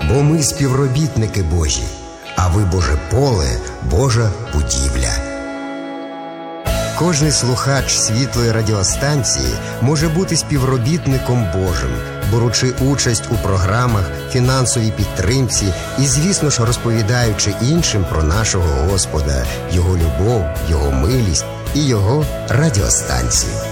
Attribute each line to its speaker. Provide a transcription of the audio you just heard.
Speaker 1: Бо ми співробітники Божі, а ви Боже поле, Божа будівля. Кожний слухач світлої радіостанції може бути співробітником Божим, беручи участь у програмах, фінансовій підтримці і, звісно ж, розповідаючи іншим про нашого Господа, Його любов, Його милість і Його радіостанцію.